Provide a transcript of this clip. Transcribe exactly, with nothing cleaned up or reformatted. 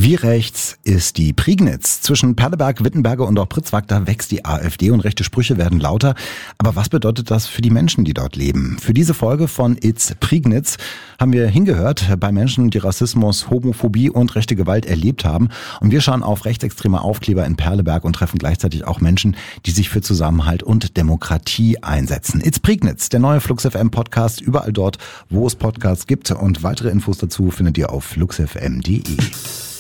Wie rechts ist die Prignitz? Zwischen Perleberg, Wittenberge und auch Pritzwag, da wächst die AfD und rechte Sprüche werden lauter. Aber was bedeutet das für die Menschen, die dort leben? Für diese Folge von It's Prignitz haben wir hingehört bei Menschen, die Rassismus, Homophobie und rechte Gewalt erlebt haben. Und wir schauen auf rechtsextreme Aufkleber in Perleberg und treffen gleichzeitig auch Menschen, die sich für Zusammenhalt und Demokratie einsetzen. It's Prignitz, der neue Flux F M Podcast, überall dort, wo es Podcasts gibt. Und weitere Infos dazu findet ihr auf flux f m punkt d e.